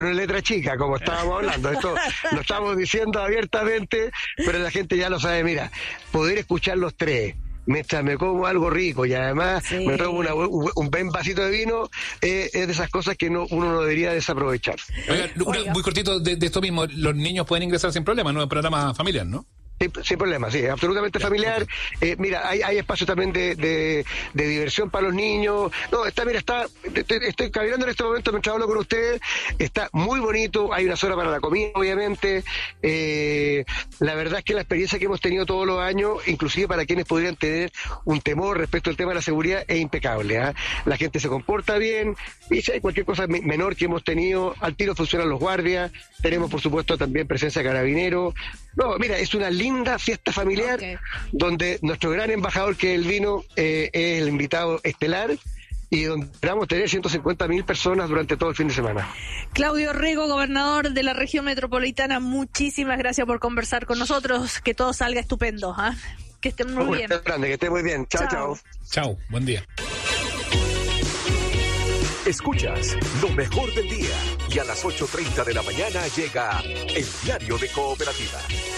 en letra chica, como estábamos hablando. Esto lo estamos diciendo abiertamente, pero la gente ya lo sabe. Mira, poder escuchar los tres mientras me como algo rico y además me tomo un buen vasito de vino, es de esas cosas que uno no debería desaprovechar. Oiga. Muy cortito de esto mismo, los niños pueden ingresar sin problema, no es programa familiar, ¿no? Sin problema, sí, absolutamente familiar. Mira, hay espacio también de diversión para los niños. No, estoy caminando en este momento mientras hablo con ustedes. Está muy bonito, hay una zona para la comida, obviamente. La verdad es que la experiencia que hemos tenido todos los años, inclusive para quienes podrían tener un temor respecto al tema de la seguridad, es impecable. La gente se comporta bien, y si hay cualquier cosa menor que hemos tenido, al tiro funcionan los guardias. Tenemos, por supuesto, también presencia de carabineros. No, mira, es una linda fiesta familiar donde nuestro gran embajador, que es el vino, es el invitado estelar, y donde esperamos tener 150.000 personas durante todo el fin de semana. Claudio Rego, gobernador de la región metropolitana, muchísimas gracias por conversar con nosotros. Que todo salga estupendo. Que estén muy bien. Grande, que estén muy bien. Chao. Chao, buen día. Escuchas lo mejor del día y a las 8:30 de la mañana llega el Diario de Cooperativa.